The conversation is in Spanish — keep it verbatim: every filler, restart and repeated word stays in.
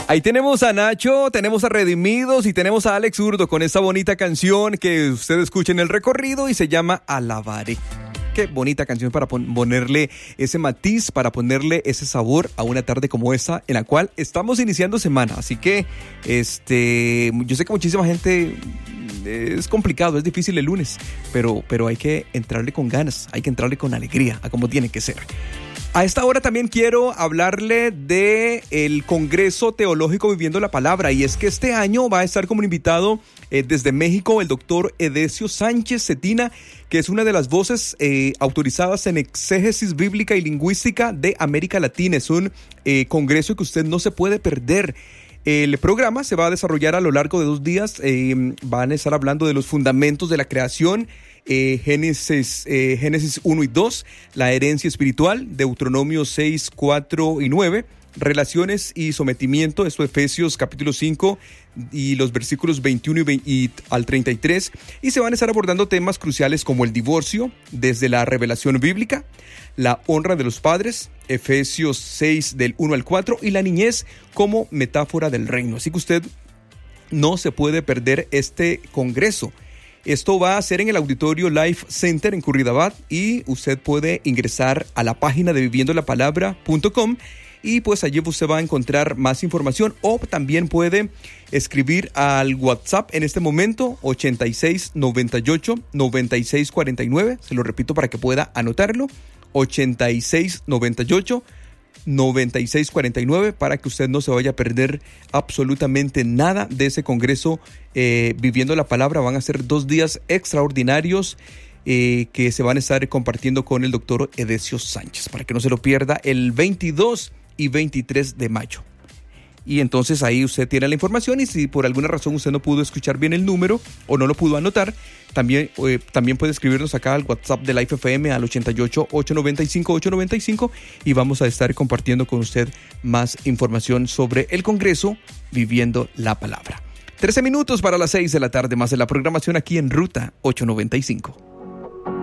Ahí tenemos a Nacho, tenemos a Redimidos y tenemos a Alex Zurdo con esta bonita canción que usted escucha en el recorrido y se llama Alabaré. Qué bonita canción para ponerle ese matiz, para ponerle ese sabor a una tarde como esta en la cual estamos iniciando semana. Así que este, yo sé que muchísima gente es complicado, es difícil el lunes, pero, pero hay que entrarle con ganas, hay que entrarle con alegría a como tiene que ser. A esta hora también quiero hablarle de el Congreso Teológico Viviendo la Palabra, y es que este año va a estar como invitado eh, desde México el doctor Edesio Sánchez Cetina, que es una de las voces eh, autorizadas en exégesis bíblica y lingüística de América Latina. Es un eh, congreso que usted no se puede perder. El programa se va a desarrollar a lo largo de dos días. Eh, van a estar hablando de los fundamentos de la creación, eh, Génesis, eh, Génesis uno y dos, la herencia espiritual, Deuteronomio seis, cuatro y nueve, relaciones y sometimiento, esto Efesios capítulo cinco y los versículos veintiuno y, veinte, y al treinta y tres, y se van a estar abordando temas cruciales como el divorcio desde la revelación bíblica, la honra de los padres, Efesios seis del uno al cuatro, y la niñez como metáfora del reino. Así que usted no se puede perder este congreso. Esto va a ser en el Auditorio Life Center en Curridabat, y usted puede ingresar a la página de viviendo la palabra punto com y pues allí usted va a encontrar más información, o también puede escribir al WhatsApp en este momento ochenta y seis, noventa y ocho, noventa y seis, cuarenta y nueve. Se lo repito para que pueda anotarlo: ochenta y seis, noventa y ocho, noventa y seis, cuarenta y nueve, para que usted no se vaya a perder absolutamente nada de ese congreso eh, Viviendo la Palabra. Van a ser dos días extraordinarios eh, que se van a estar compartiendo con el doctor Edesio Sánchez, para que no se lo pierda, el veintidós y veintitrés de mayo. Y entonces ahí usted tiene la información, y si por alguna razón usted no pudo escuchar bien el número o no lo pudo anotar, también, eh, también puede escribirnos acá al WhatsApp de Life F M al ochenta y ocho, ochocientos noventa y cinco, ochocientos noventa y cinco, y vamos a estar compartiendo con usted más información sobre el Congreso Viviendo la Palabra. trece minutos para las seis de la tarde, más de la programación aquí en Ruta ochocientos noventa y cinco.